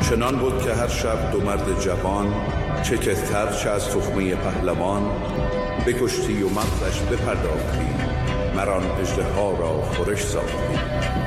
چنان بود که هر شب دو مرد جوان، چکستر چه از تخمه پهلوان، بکشتی و مغزش بپرداختی، مران اژدها را خورش ساختی.